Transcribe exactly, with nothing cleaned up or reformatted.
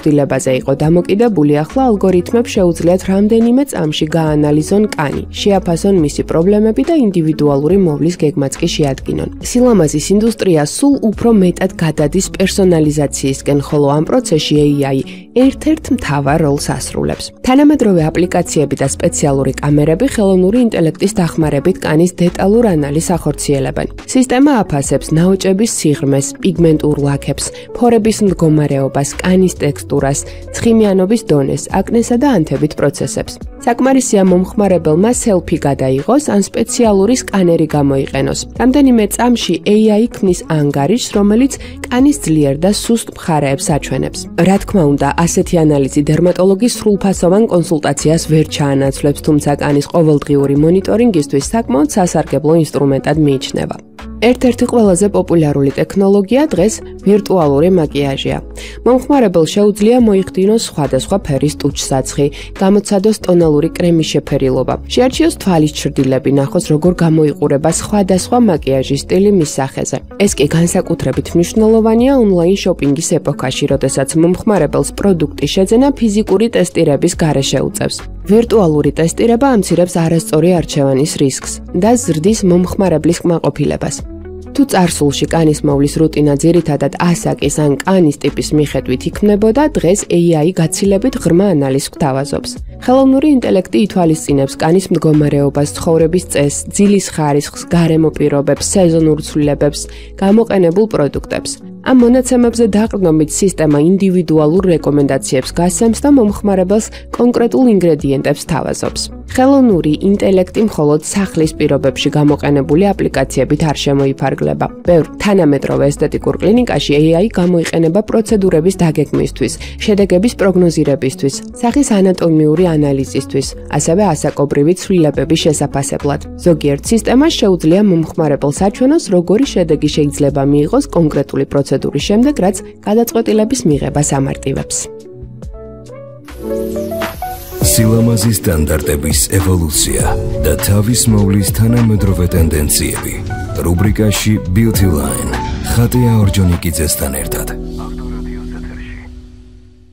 ცვლილებაზე იყო დამოკიდებული, ახლა ალგორითმებს შეუძლიათ რამდენიმე წამში გაანალიზონ კანი, შეაფასონ მისი პრობლემები და ინდივიდუალური მოვლის გეგმაც კი შეადგინონ. სილამაზის ინდუსტრია სულ უფრო მეტად გადადის პერსონალიზაციისკენ, ხოლო ამ პროცესში ეი აი ერთ-ერთ მთავარ როლს ასრულებს. თანამედროვე აპლიკაციები და სპეციალური კამერები ხელოვნური ინტელექტის დახმარებით კანის დეტალურ ანალიზს ახორციელებენ. სისტემა აფასებს ნაოჭების სიღრმეს, პიგმენტურ ლაქებს, ფორების მდგომარეობას, კანის ტექსტურას, ცხიმიანობის დონეს, აკნესა და ანთებით პროცესებს. საკმარისია მომხმარებელმა სელფი გადაიღოს ან სპეციალური სკანერი გამოიყენოს. რამდენიმე წამში ეი აი ქმნის ანგარიშს, რომელიც კანის ძლიერ და სუსტ მხარეებს აჩვენებს. რა თქმა უნდა, ასეთი ანალიზი დერმატოლოგის სრულფასოვან კონსულტაციას ვერ ჩაანაცვლებს, თუმცა კანის ყოველდღიური მონიტორინგისთვის საკმაოდ სასარგებლო ინსტრუმენტად მიიჩნევა. ერთ-ერთი ყველაზე პოპულარული ტექნოლოგია დღეს ვირტუალური მაკიაჟია. მომხმარებელს შეუძლია მოიხდინოს სხვადასხვა ფერის ტუჩსაცხი, გამოცადოს ტონალური კრემის შეფერილობა, შეარჩიოს თვალის ჩრდილები, ნახოს როგორ გამოიყურება სხვადასხვა მაკიაჟის სტილი მის სახეზე. ეს კი განსაკუთრებით მნიშვნელოვანია ონლაინ შოპინგის ეპოქაში, როდესაც მომხმარებელს პროდუქტის შეძენა ფიზიკური ტესტირების გარეშე უწევს. ვირტუალური ტესტირება ამცირებს არასწორი არჩევანის რისკს და ზრდის მომხმარებლის კმაყოფილებას. თუ წარსულში კანის მოვლის რუტინა ძირითადად ასაკის ან კანის ტიპის მიხედვით იქმნებოდა, დღეს ეი აი გაცილებით ღრმა ანალიზს გვთავაზობს. ხელოვნური ინტელექტი ითვალისწინებს კანის მდგომარეობას, ცხოვრების წესს, ძილის ხარისხს, გარემო პირობებს, სეზონურ ცვლილებებს, გამოყენებულ პროდუქტებს. ამ მონაცემებზე დაყრდნობით სისტემა ინდივიდუალურ რეკომენდაციებს გასცემს და მომხმარებელს კონკრეტულ ინგრედიენტებს თავაზობს. ხელოვნური ინტელექტი მხოლოდ სახლის პირობებში გამოყენებული აპლიკაციებით არ შემოიფარგლება. ბევრ თანამედროვე ესთეტიკურ კლინიკაში ეი აი გამოიყენება პროცედურების დაგეგმისთვის, შედეგების პროგნოზირებისთვის, სახის ანატომიური ანალიზისთვის, ასევე ასაკობრივი ცვლილებების შესაფასებლად. ზოგიერთ სისტემას შეუძლია მომხმარებელს აჩვენოს, როგორი შედეგი შეიძლება მიიღოს კონკრეტული პროცედურის შემდეგ, რაც გადაწყვეტილების მიღებას ამარტივებს. სილამაზის სტანდარტების ევოლუცია და თავის მოვლის თანამედროვე ტენდენციები. რუბრიკაში Beauty Line ხატია ორჯონიკიძესთან ერთად.